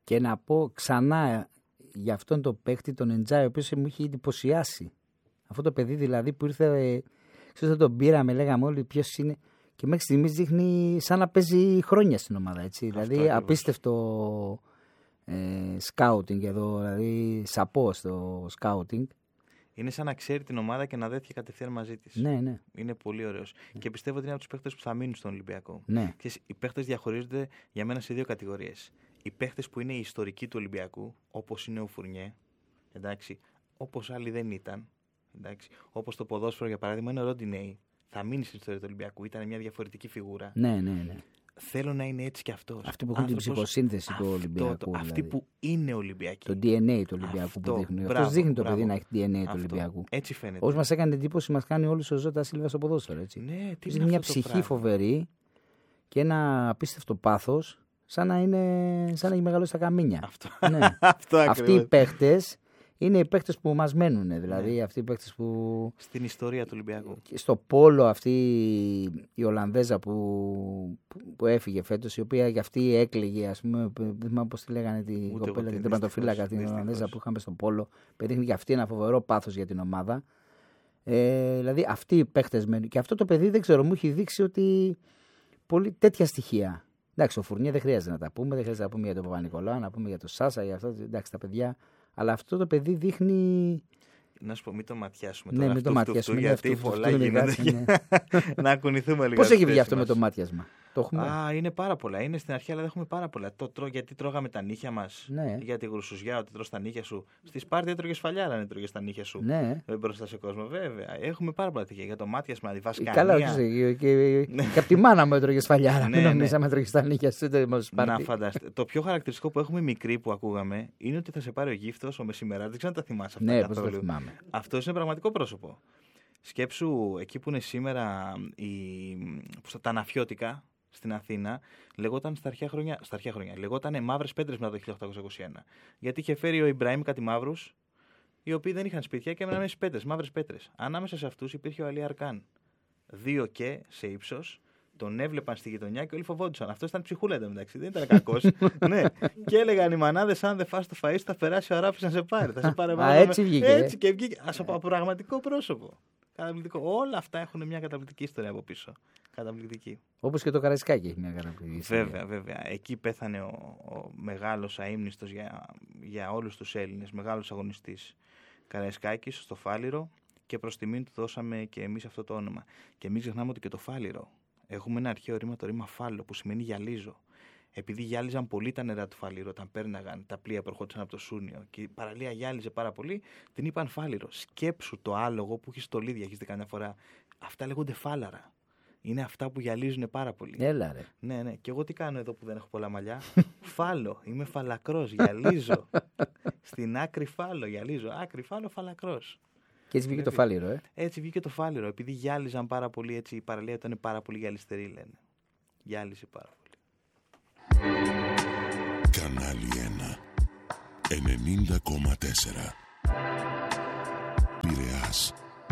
Και να πω ξανά για αυτόν τον παίκτη, τον Εντζάι, ο οποίος μου είχε εντυπωσιάσει. Αυτό το παιδί δηλαδή που ήρθε, ξέρετε, τον πήραμε, λέγαμε όλοι ποιος είναι. Και μέχρι στιγμής δείχνει σαν να παίζει χρόνια στην ομάδα. Έτσι. Δηλαδή απίστευτο σκάουτινγκ εδώ, δηλαδή σαπό στο σκάουτινγκ. Είναι σαν να ξέρει την ομάδα και να δέθηκε κατευθείαν μαζί της. Ναι, ναι. Είναι πολύ ωραίος. Και πιστεύω ότι είναι από τους παίχτες που θα μείνουν στον Ολυμπιακό. Ναι. Και οι παίχτες διαχωρίζονται για μένα σε δύο κατηγορίες. Οι παίχτες που είναι οι ιστορικοί του Ολυμπιακού, όπως είναι ο Φουρνιέ, εντάξει, όπως άλλοι δεν ήταν. Όπως το ποδόσφαιρο για παράδειγμα είναι ο Ροντινέι. Θα μείνει στην ιστορία του Ολυμπιακού. Ήταν μια διαφορετική φιγούρα. Ναι, ναι, ναι. Θέλω να είναι έτσι κι αυτός. Αυτοί που έχουν την ψυχοσύνθεση του Ολυμπιακού. Αυτοί δηλαδή. που είναι Ολυμπιακοί. Το DNA του Ολυμπιακού που δείχνουν. Αυτό δείχνει το παιδί να έχει DNA του Ολυμπιακού. Έτσι φαίνεται. Όσο μας έκανε εντύπωση, μας κάνει όλους ο Ζώτα Σίλβα στο ποδόσφαιρο. Έτσι. Ναι, είναι μια ψυχή φοβερή και ένα απίστευτο πάθος, σαν να έχει μεγαλώσει τα καμίνια. Αυτό. Ναι. Αυτό αυτοί οι παίχτες είναι οι παίχτες που μας μένουν. Δηλαδή, ναι. Αυτοί οι παίχτες που. Στην ιστορία του Ολυμπιακού. Στο πόλο αυτή η Ολλανδέζα που έφυγε φέτος, η οποία για αυτή έκλαιγε, ας πούμε. Δεν θυμάμαι πώς τη λέγανε την κοπέλα, την τερματοφύλακα, την Ολλανδέζα που είχαμε στο πόλο. Πετύχει και αυτή ένα φοβερό πάθος για την ομάδα. Δηλαδή, αυτοί οι παίχτες μένουν. Και αυτό το παιδί δεν ξέρω, μου έχει δείξει ότι πολύ τέτοια στοιχεία. Εντάξει, ο Φουρνιέ δεν χρειάζεται να τα πούμε, δεν χρειάζεται να πούμε για τον Παπα-Νικολάου, να πούμε για τον Σάσα, για αυτό. Εντάξει, τα παιδιά. Αλλά αυτό το παιδί δείχνει. Να σου πω, μην το ματιάσουμε τώρα. Ναι, μην το ματιάσουμε. Γιατί πολλά γίνονται. Να κουνηθούμε λίγο. Πώς έχει βγει αυτό με το μάτιασμα? Το έχουμε. Είναι πάρα πολλά. Είναι στην αρχή, αλλά δεν έχουμε πάρα πολλά. Γιατί τρώγαμε τα νύχια μας. Ναι. Για τη γρουσουζιά, ότι τρως τα νύχια σου. Στη Σπάρτη έτρωγε σφαλιάρα αν έτρωγε τα νύχια σου. Ναι. Μπροστά σε κόσμο, βέβαια. Έχουμε πάρα πολλά τέτοια. Για το μάτιασμα, τη βασκανία. Καλά, και από τη μάνα μου έτρωγε σφαλιάρα. Μην νομίζαμε έτρωγε τα νύχια σου. Να φανταστείτε. Το πιο χαρακτηριστικό που έχουμε μικρή που ακούγαμε είναι ότι θα σε πάρει ο γύφτος, ο μεσημεράτη. Δεν ξέρω αν τα θυμάσαι αυτά. Ναι, πώς το θυμάμαι. Αυτό είναι πραγματικό πρόσωπο. Σκέψου εκεί που είναι σήμερα τα αναφιώτικα στην Αθήνα, λεγόταν στα αρχαία χρόνια. Λεγόταν Μαύρες Πέτρες μετά το 1821. Γιατί είχε φέρει ο Ιμπραήμ κάτι μαύρους, οι οποίοι δεν είχαν σπίτια και έμεναν στις πέτρες, μαύρες πέτρες. Ανάμεσα σε αυτούς υπήρχε ο Αλή Αρκάν. 2 και σε ύψος. Τον έβλεπαν στη γειτονιά και όλοι φοβόντουσαν. Αυτό ήταν ψυχούλα εντωμεταξύ, δεν ήταν κακός. Ναι. Και έλεγαν οι μανάδες: αν δεν φας το φαΐ, θα περάσει ο Αράπης να σε πάρει. Θα σε πάρει έτσι βγήκε. Έτσι και βγήκε. Από πραγματικό πρόσωπο. Καταπληκτικό. Όλα αυτά έχουν μια καταπληκτική ιστορία από πίσω. Καταπληκτική. Όπως και το Καραϊσκάκι έχει μια καταπληκτική ιστορία. Βέβαια. Εκεί πέθανε ο μεγάλος αείμνηστος για όλους τους Έλληνες, μεγάλος αγωνιστής Καραϊσκάκης στο Φάληρο και προς τιμήν του δώσαμε και εμείς αυτό το όνομα. Και μην ξεχνάμε ότι και το Φάληρο. Έχουμε ένα αρχαίο ρήμα, το ρήμα φάλο, που σημαίνει γυαλίζω. Επειδή γυάλιζαν πολύ τα νερά του Φαλήρου όταν πέρναγαν τα πλοία που ερχόντουσαν από το Σούνιο και η παραλία γυάλιζε πάρα πολύ, την είπαν Φάληρο. Σκέψου το άλογο που έχει στολίδια, έχει δει καμιά φορά. Αυτά λέγονται φάλαρα. Είναι αυτά που γυαλίζουν πάρα πολύ. Έλα ρε. Ναι. Και εγώ τι κάνω εδώ που δεν έχω πολλά μαλλιά? Φάλο. Είμαι φαλακρός. Γυαλίζω. Στην άκρη φάλο. Γυαλίζω. Άκρη φάλο, φαλακρός. Και έτσι βγήκε το Φάληρο, Έτσι βγήκε το Φάληρο. Επειδή γυάλιζαν πάρα πολύ, έτσι η παραλία ήταν πάρα πολύ γυαλιστερή, λένε. Γυάλιζε πάρα πολύ. Κανάλι 1 90,4 Πειραιάς.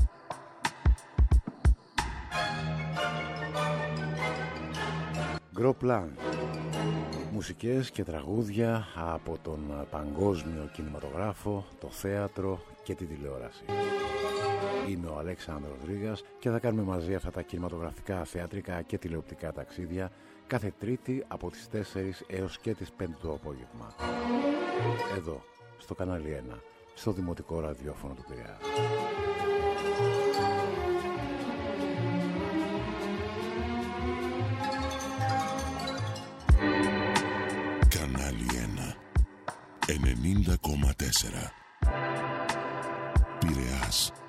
Γκροπλάν. Μουσικές και τραγούδια από τον παγκόσμιο κινηματογράφο, το θέατρο και τη τηλεόραση. Είμαι ο Αλέξανδρος Ρήγας και θα κάνουμε μαζί αυτά τα κινηματογραφικά, θεατρικά και τηλεοπτικά ταξίδια κάθε Τρίτη από τις 4 έως και τις 5 το απόγευμα. Εδώ, στο κανάλι 1, στο Δημοτικό Ραδιόφωνο του Πειραιά. Κανάλι 1 90,4 Πειραιάς.